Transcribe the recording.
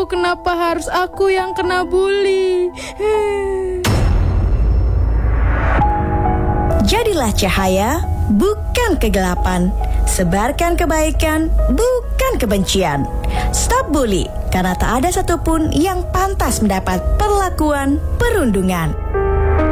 kenapa harus aku yang kena bully? Jadilah cahaya, bukan kegelapan. Sebarkan kebaikan, bukan kebencian. Stop bully, karena tak ada satupun yang pantas mendapat perlakuan perundungan.